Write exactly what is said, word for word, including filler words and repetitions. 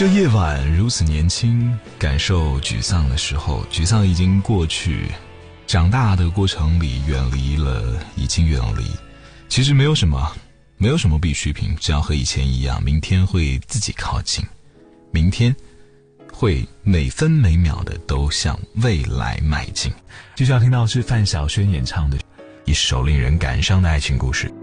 这夜晚如此年轻，感受沮丧的时候，沮丧已经过去，长大的过程里远离了，已经远离。其实没有什么，没有什么必需品，只要和以前一样，明天会自己靠近，明天会每分每秒的都向未来迈进。 接下来听到是范晓萱演唱的一首令人感伤的爱情故事。